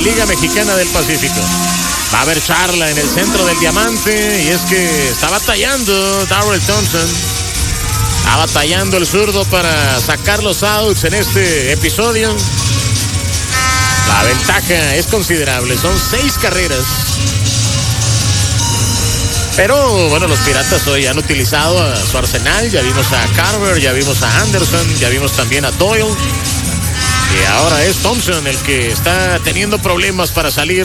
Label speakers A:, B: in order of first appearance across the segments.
A: Liga Mexicana del Pacífico. Va a haber charla en el centro del diamante y es que está batallando Darrell Thompson. Está batallando el zurdo para sacar los outs en este episodio. La ventaja es considerable, son 6 carreras. Pero bueno, los Piratas hoy han utilizado a su arsenal. Ya vimos a Carver, ya vimos a Anderson, ya vimos también a Doyle. Y ahora es Thompson el que está teniendo problemas para salir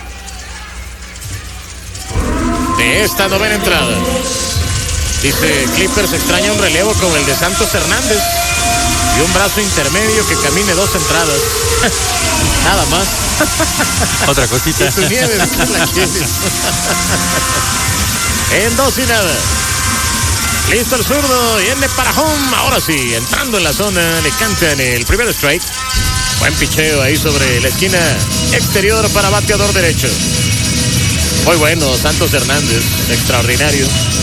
A: de esta novena entrada. Dice Clippers extraña un relevo como el de Santos Hernández y un brazo intermedio que camine 2 entradas. Nada más.
B: Otra cosita.
A: Y tu nieve, ¿de qué la quieres? En 2 y nada. Listo el zurdo, viene para home. Ahora sí, entrando en la zona, le cantan el primer strike. Buen picheo ahí sobre la esquina exterior para bateador derecho. Muy bueno, Santos Hernández, extraordinario.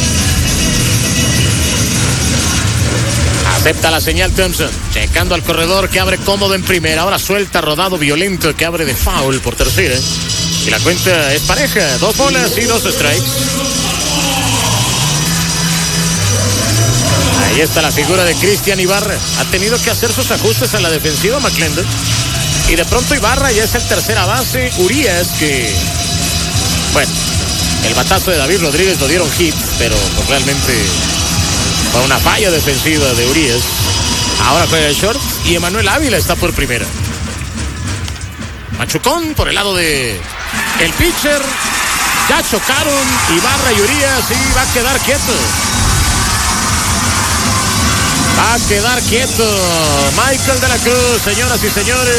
A: Acepta la señal Thompson, checando al corredor que abre cómodo en primera. Ahora suelta rodado violento que abre de foul por tercera. Y la cuenta es pareja, 2 bolas y 2 strikes. Ahí está la figura de Cristian Ibarra. Ha tenido que hacer sus ajustes a la defensiva McClendon. Y de pronto Ibarra ya es el tercera base. Urias que... Bueno, el batazo de David Rodríguez lo dieron hit, pero pues realmente fue una falla defensiva de Urias. Ahora juega el short y Emanuel Ávila está por primera. Machucón por el lado de el pitcher. Ya chocaron Ibarra y Urias y va a quedar quieto. Va a quedar quieto Michael de la Cruz, señoras y señores.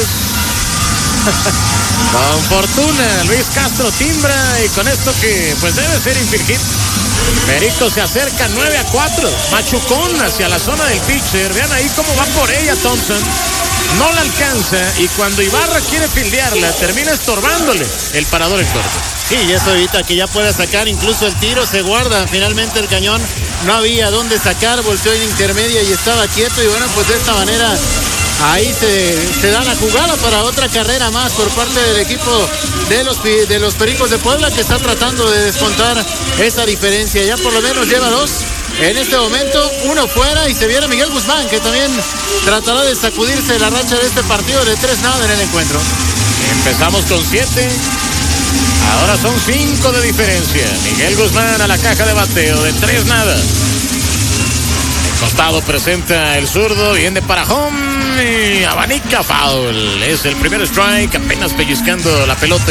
A: Con fortuna, Luis Castro timbra y con esto que pues debe ser infield hit. Perico se acerca 9-4. Machucón hacia la zona del pitcher. Vean ahí cómo va por ella Thompson. No la alcanza y cuando Ibarra quiere fildearla, termina estorbándole el parador en corto.
C: Sí, y eso evita que ya pueda sacar incluso el tiro. Se guarda finalmente el cañón. No había dónde sacar, volteó en intermedia y estaba quieto. Y bueno, pues de esta manera ahí se da la jugada para otra carrera más por parte del equipo de los Pericos de Puebla, que está tratando de descontar esa diferencia. Ya por lo menos lleva 2. En este momento, 1 fuera y se viene Miguel Guzmán, que también tratará de sacudirse la racha de este partido de 3-0 en el encuentro.
A: Empezamos con 7. Ahora son 5 de diferencia. Miguel Guzmán a la caja de bateo de 3-0. El costado presenta el zurdo, viene para home y abanica foul. Es el primer strike, apenas pellizcando la pelota.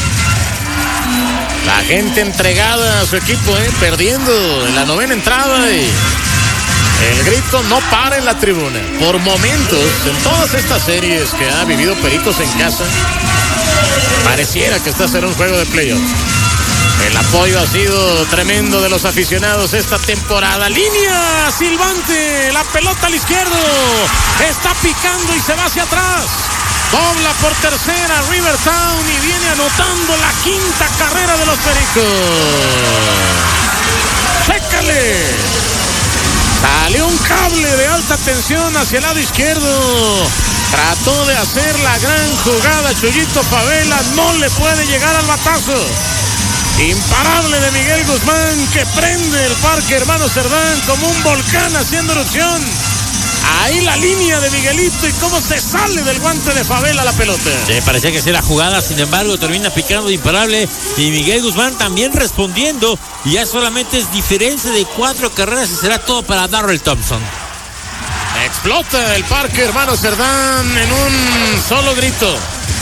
A: La gente entregada a su equipo, perdiendo en la novena entrada y el grito no para en la tribuna. Por momentos, en todas estas series que ha vivido Pericos en casa, pareciera que está a ser un juego de playoffs. El apoyo ha sido tremendo de los aficionados esta temporada. Línea silbante, la pelota al izquierdo, está picando y se va hacia atrás. Dobla por tercera Rivertown y viene anotando la 5ª carrera de los Pericos. ¡Chécale! Salió un cable de alta tensión hacia el lado izquierdo. Trató de hacer la gran jugada Chuyito Favela. No le puede llegar al batazo. Imparable de Miguel Guzmán, que prende el Parque Hermano Cerdán como un volcán haciendo erupción. Ahí la línea de Miguelito y cómo se sale del guante de Favela la pelota.
B: Parecía que era jugada, sin embargo termina picando de imparable y Miguel Guzmán también respondiendo, y ya solamente es diferencia de 4 carreras y será todo para Darrell Thompson.
A: Explota el Parque Hermano Cerdán en un solo grito.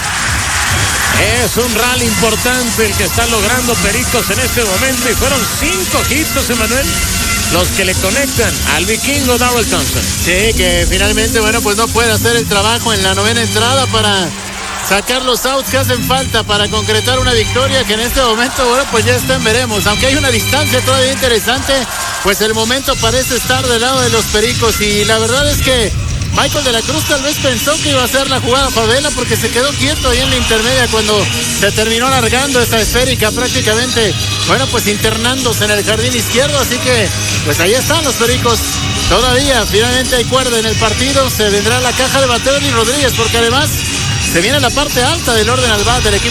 A: Es un rally importante el que está logrando Pericos en este momento y fueron 5 hits, Emanuel, los que le conectan al vikingo Darrell Thompson.
C: Sí, que finalmente, bueno, pues no puede hacer el trabajo en la novena entrada para sacar los outs que hacen falta para concretar una victoria que en este momento, bueno, pues ya está en veremos. Aunque hay una distancia todavía interesante, pues el momento parece estar del lado de los Pericos y la verdad es que Michael de la Cruz tal vez pensó que iba a ser la jugada Favela porque se quedó quieto ahí en la intermedia cuando se terminó alargando esa esférica prácticamente, bueno, pues internándose en el jardín izquierdo. Así que pues ahí están los Pericos. Todavía finalmente hay cuerda en el partido. Se vendrá la caja de bateo de Rodríguez porque además se viene la parte alta del orden al bat del equipo